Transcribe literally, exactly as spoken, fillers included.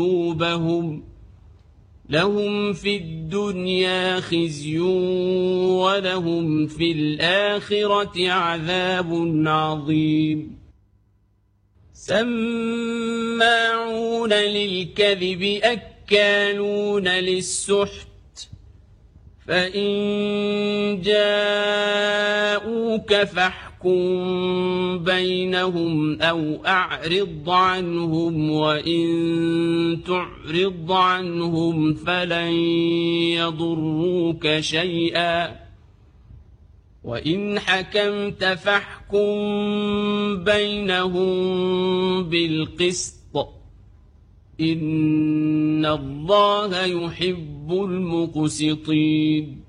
قلوبهم لهم في الدنيا خزي ولهم في الآخرة عذاب عظيم سماعون للكذب أكالون للسحت فإن جاءوك فاحكم بينهم أو أعرض عنهم وإن تعرض عنهم فلن يضروك شيئا وإن حكمت فاحكم بينهم بالقسط إن الله يحب المقسطين